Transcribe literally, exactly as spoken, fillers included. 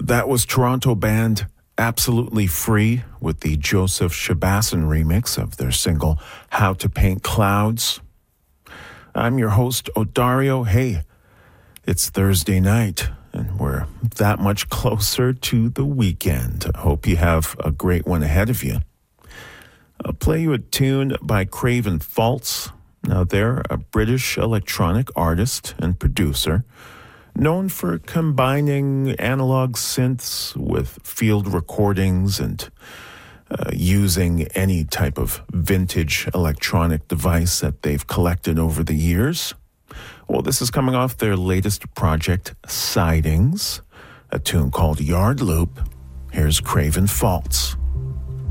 That was Toronto band Absolutely Free with the Joseph Shabasson remix of their single How to Paint Clouds. I'm your host, Odario. Hey, it's Thursday night, and we're that much closer to the weekend. I hope you have a great one ahead of you. I'll play you a tune by Craven Falls. Now, they're a British electronic artist and producer known for combining analog synths with field recordings and uh, using any type of vintage electronic device that they've collected over the years. Well, this is coming off their latest project, Sidings, a tune called Yard Loop. Here's Craven Falls.